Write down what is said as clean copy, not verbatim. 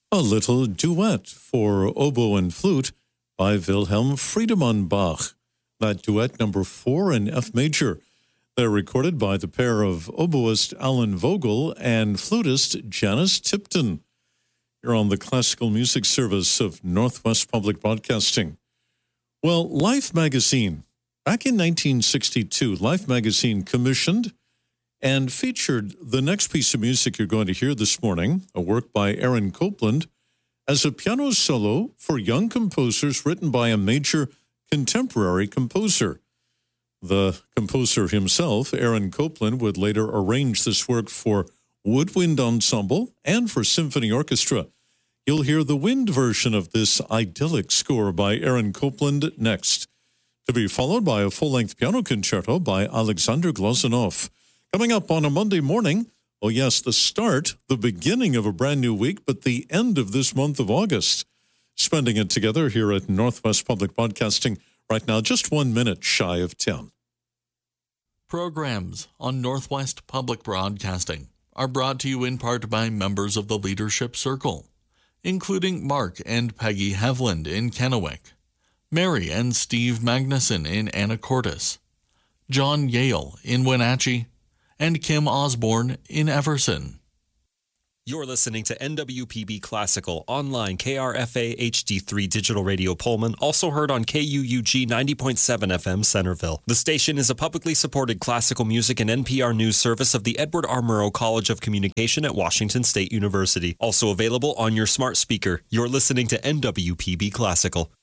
A little duet for oboe and flute by Wilhelm Friedemann Bach. That duet number 4 in F major. They're recorded by the pair of oboist Alan Vogel and flutist Janice Tipton. You're on the classical music service of Northwest Public Broadcasting. Well, Life magazine, back in 1962, Life magazine commissioned and featured the next piece of music you're going to hear this morning, a work by Aaron Copland, as a piano solo for young composers written by a major contemporary composer. The composer himself, Aaron Copland, would later arrange this work for woodwind ensemble and for symphony orchestra. You'll hear the wind version of this idyllic score by Aaron Copland next, to be followed by a full-length piano concerto by Alexander Glazunov. Coming up on a Monday morning, oh yes, the beginning of a brand new week, but the end of this month of August. Spending it together here at Northwest Public Broadcasting right now, just 1 minute shy of 10. Programs on Northwest Public Broadcasting are brought to you in part by members of the Leadership Circle, including Mark and Peggy Hevland in Kennewick, Mary and Steve Magnuson in Anacortes, John Yale in Wenatchee, and Kim Osborne in Everson. You're listening to NWPB Classical, online KRFA HD3 Digital Radio Pullman, also heard on KUUG 90.7 FM Centerville. The station is a publicly supported classical music and NPR news service of the Edward R. Murrow College of Communication at Washington State University. Also available on your smart speaker. You're listening to NWPB Classical.